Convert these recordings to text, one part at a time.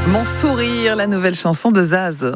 Mon sourire, la nouvelle chanson de Zaz.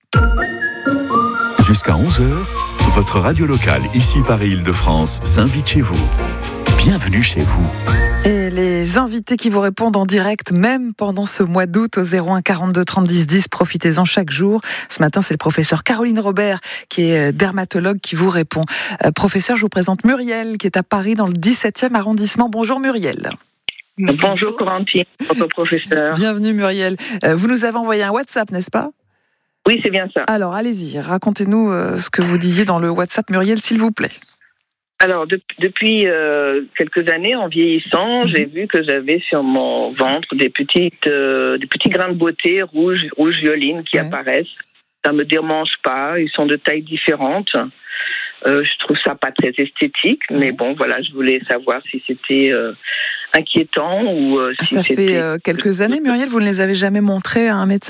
Jusqu'à 11h, votre radio locale, ici Paris-Île-de-France, s'invite chez vous. Bienvenue chez vous. Et les invités qui vous répondent en direct, même pendant ce mois d'août, au 01 42 30 10 10, profitez-en chaque jour. Ce matin, c'est le professeur Caroline Robert, qui est dermatologue, qui vous répond. Professeur, je vous présente Muriel, qui est à Paris, dans le 17e arrondissement. Bonjour Muriel. Bonjour Corentine, votre professeur. Bienvenue Muriel. Vous nous avez envoyé un WhatsApp, n'est-ce pas ? Oui, c'est bien ça. Alors, allez-y, racontez-nous ce que vous disiez dans le WhatsApp, Muriel, s'il vous plaît. Alors, depuis quelques années, en vieillissant, j'ai vu que j'avais sur mon ventre des petits grains de beauté rouge violine qui apparaissent. Ça me dérange pas, ils sont de tailles différentes. Je trouve ça pas très esthétique, mais bon, voilà, je voulais savoir si c'était inquiétant ou si ça c'était... fait quelques années, Muriel, vous ne les avez jamais montrés à un médecin ?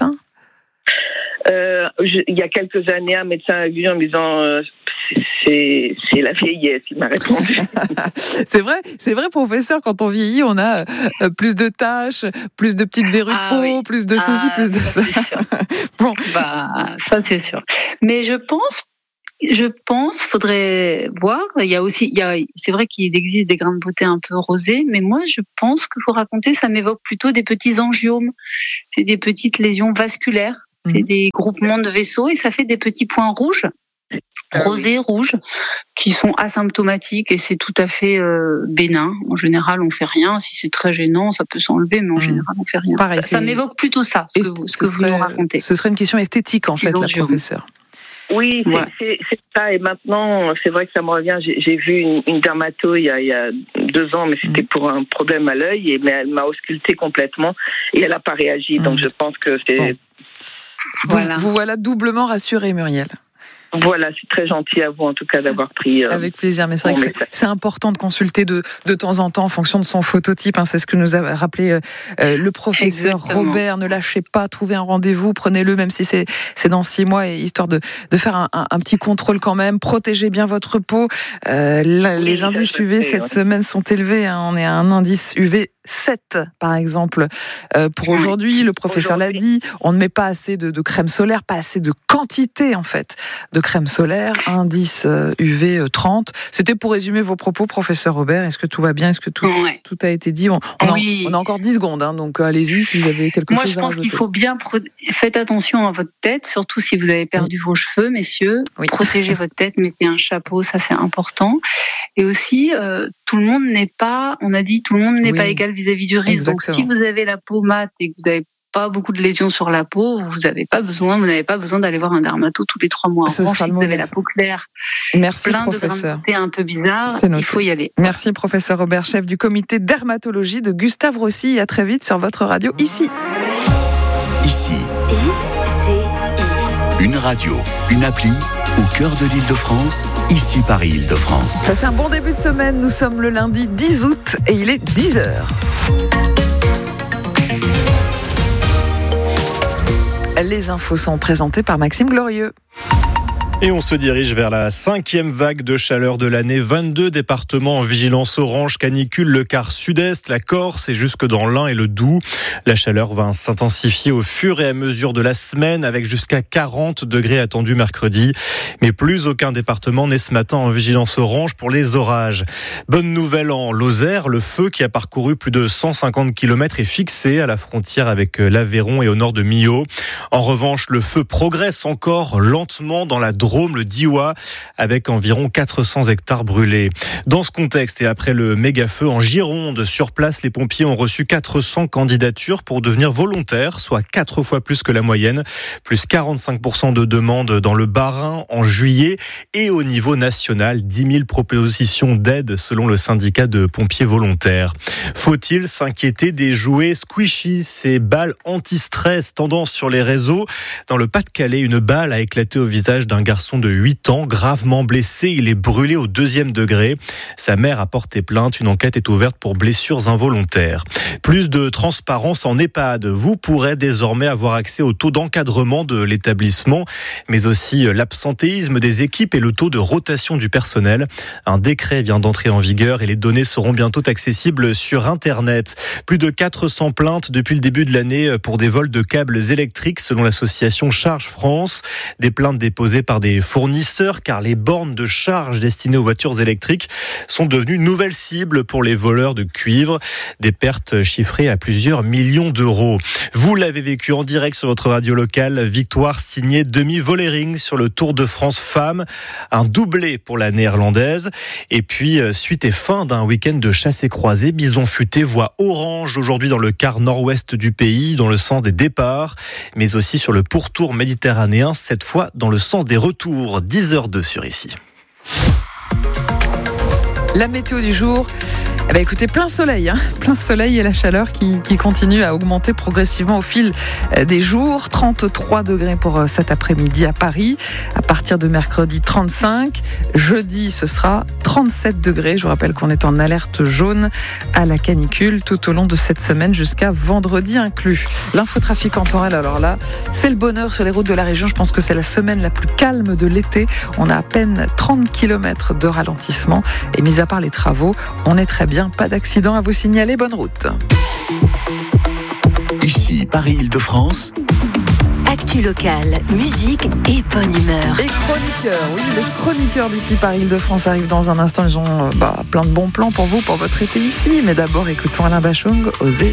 Il y a quelques années, un médecin a vu en me disant c'est la vieillesse, il m'a répondu. C'est vrai, professeur, quand on vieillit, on a plus de taches, plus de petites verrues de peau, plus de ceci, plus de ça. C'est sûr. Bon. Ça c'est sûr. Mais je pense, faudrait voir. C'est vrai qu'il existe des grains de beauté un peu rosés, mais moi je pense qu'il faut raconter, ça m'évoque plutôt des petits angiomes. C'est des petites lésions vasculaires. C'est des groupements de vaisseaux et ça fait des petits points rouges, rosés, rouges, qui sont asymptomatiques et c'est tout à fait bénin. En général, on fait rien. Si c'est très gênant, ça peut s'enlever, mais en général, on fait rien. Pareil, ça m'évoque plutôt ça, ce que vous nous racontez. Ce serait une question esthétique, en fait, la professeure. Oui, c'est ça. Et maintenant, c'est vrai que ça me revient. J'ai vu une dermato il y a 2 ans, mais c'était pour un problème à l'œil, mais elle m'a ausculté complètement et elle n'a pas réagi. Donc je pense que c'est... Bon. Vous voilà doublement rassurée, Muriel. Voilà, c'est très gentil à vous en tout cas d'avoir pris... Avec plaisir, mais c'est vrai que c'est important de consulter de temps en temps en fonction de son phototype. C'est ce que nous a rappelé le professeur Exactement. Robert. Ne lâchez pas, trouvez un rendez-vous, prenez-le même si c'est dans 6 mois, histoire de faire un petit contrôle quand même. Protégez bien votre peau. Les indices UV cette semaine sont élevés. On est à un indice UV 7 par exemple. Pour aujourd'hui, le professeur l'a dit, on ne met pas assez de crème solaire, pas assez de quantité en fait de crème solaire, indice UV 30. C'était pour résumer vos propos, professeur Robert. Est-ce que tout va bien ? Est-ce que tout a été dit ? On a encore 10 secondes, donc allez-y si vous avez quelque chose à rajouter. Moi, je pense qu'il faut bien... Faites attention à votre tête, surtout si vous avez perdu vos cheveux, messieurs. Oui. Protégez votre tête, mettez un chapeau, ça c'est important. Et aussi, tout le monde n'est pas... On a dit, tout le monde n'est pas égal vis-à-vis du risque. Exactement. Donc, si vous avez la peau mate et que vous n'avez pas beaucoup de lésions sur la peau, vous n'avez pas besoin d'aller voir un dermato tous les 3 mois. En revanche, si vous avez la peau claire, plein de grains de beauté un peu bizarres, il faut y aller. Merci professeur Robert, chef du comité dermatologie de Gustave Roussy. À très vite sur votre radio ici. Ici. Une radio, une appli au cœur de l'Île-de-France, ici Paris-Île-de-France. Ça c'est un bon début de semaine. Nous sommes le lundi 10 août et il est 10h. Les infos sont présentées par Maxime Glorieux. Et on se dirige vers la 5e vague de chaleur de l'année. 22 départements en vigilance orange canicule, le quart sud-est, la Corse et jusque dans l'Ain et le Doubs. La chaleur va s'intensifier au fur et à mesure de la semaine avec jusqu'à 40 degrés attendus mercredi. Mais plus aucun département n'est ce matin en vigilance orange pour les orages. Bonne nouvelle en Lozère, le feu qui a parcouru plus de 150 km est fixé à la frontière avec l'Aveyron et au nord de Millau. En revanche, le feu progresse encore lentement dans la Drôme, le Diois, avec environ 400 hectares brûlés. Dans ce contexte et après le méga-feu en Gironde, sur place, les pompiers ont reçu 400 candidatures pour devenir volontaires, soit 4 fois plus que la moyenne, plus 45% de demandes dans le Bas-Rhin en juillet et au niveau national, 10 000 propositions d'aide selon le syndicat de pompiers volontaires. Faut-il s'inquiéter des jouets squishy, ces balles anti-stress, tendance sur les réseaux réseaux. Dans le Pas-de-Calais, une balle a éclaté au visage d'un garçon de 8 ans, gravement blessé. Il est brûlé au 2e degré. Sa mère a porté plainte. Une enquête est ouverte pour blessures involontaires. Plus de transparence en EHPAD. Vous pourrez désormais avoir accès au taux d'encadrement de l'établissement, mais aussi l'absentéisme des équipes et le taux de rotation du personnel. Un décret vient d'entrer en vigueur et les données seront bientôt accessibles sur Internet. Plus de 400 plaintes depuis le début de l'année pour des vols de câbles électriques selon l'association Charge France. Des plaintes déposées par des fournisseurs car les bornes de charge destinées aux voitures électriques sont devenues une nouvelle cible pour les voleurs de cuivre. Des pertes chiffrées à plusieurs millions d'euros. Vous l'avez vécu en direct sur votre radio locale. Victoire signée Demi Vollering sur le Tour de France Femmes. Un doublé pour la néerlandaise. Et puis, suite et fin d'un week-end de chasse et croisée, Bison Futé voit orange aujourd'hui dans le quart nord-ouest du pays, dans le sens des départs, mais aussi sur le pourtour méditerranéen, cette fois dans le sens des retours. 10h02 sur ici. La météo du jour. Écoutez, plein soleil et la chaleur qui continue à augmenter progressivement au fil des jours. 33 degrés pour cet après-midi à Paris. À partir de mercredi, 35. Jeudi, ce sera 37 degrés. Je vous rappelle qu'on est en alerte jaune à la canicule tout au long de cette semaine jusqu'à vendredi inclus. L'infotrafic en temps réel, alors là, c'est le bonheur sur les routes de la région. Je pense que c'est la semaine la plus calme de l'été. On a à peine 30 km de ralentissement. Et mis à part les travaux, on est très bien. Pas d'accident à vous signaler, bonne route. Ici, Paris-Île-de-France. Actu locale, musique et bonne humeur. Et chroniqueurs, oui, les chroniqueurs d'ici Paris-Île-de-France arrivent dans un instant. Ils ont plein de bons plans pour vous, pour votre été ici. Mais d'abord, écoutons Alain Bachung, Oser.